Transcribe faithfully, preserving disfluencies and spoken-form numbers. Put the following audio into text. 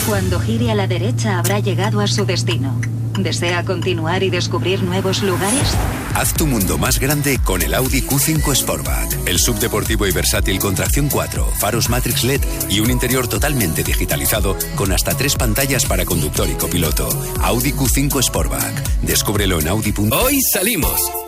Cuando gire a la derecha habrá llegado a su destino. ¿Desea continuar y descubrir nuevos lugares? Haz tu mundo más grande con el Audi Q cinco Sportback. El subdeportivo y versátil con tracción cuatro, faros Matrix L E D y un interior totalmente digitalizado con hasta tres pantallas para conductor y copiloto. Audi Q cinco Sportback. Descúbrelo en Audi punto com. Hoy salimos.